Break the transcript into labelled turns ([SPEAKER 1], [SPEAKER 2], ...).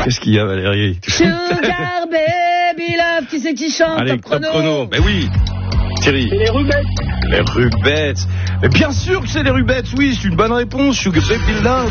[SPEAKER 1] Qu'est-ce qu'il y a, Valérie?
[SPEAKER 2] Sugar Baby Love, qui c'est qui chante?
[SPEAKER 1] Allez, top chrono. Mais oui, Thierry.
[SPEAKER 3] C'est les Rubettes.
[SPEAKER 1] Les Rubettes. Mais bien sûr que c'est les Rubettes, oui, c'est une bonne réponse. Sugar Baby Love.